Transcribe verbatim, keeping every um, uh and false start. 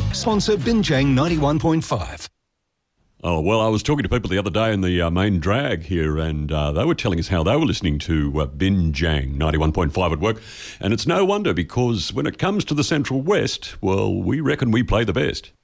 Sponsor Binjang ninety-one point five. Oh, well, I was talking to people the other day in the uh, main drag here, and uh, they were telling us how they were listening to uh, Binjang ninety-one point five at work. And it's no wonder, because when it comes to the Central West, well, we reckon we play the best.